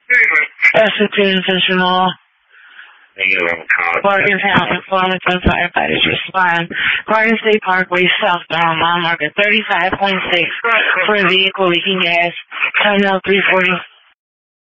Essex Intentional. Morgantown and Farmington firefighters respond. Garden State Parkway southbound, mile marker 35.6 for a vehicle leaking gas. Terminal 340.